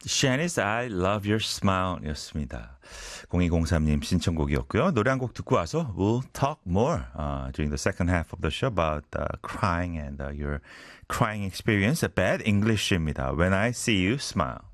Shanice, I love your smile 였습니다. 0203님 신청곡이었고요. 노래 한 곡 듣고 와서 we'll talk more during the second half of the show about crying and your crying experience. Bad English입니다. When I see you smile.